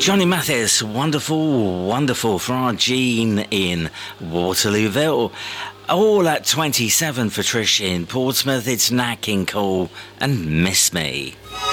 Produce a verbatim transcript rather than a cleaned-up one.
Johnny Mathis, wonderful, wonderful for our Jean in Waterlooville. All at twenty-seven for Trish in Portsmouth. It's Nat King Cole and Miss Me.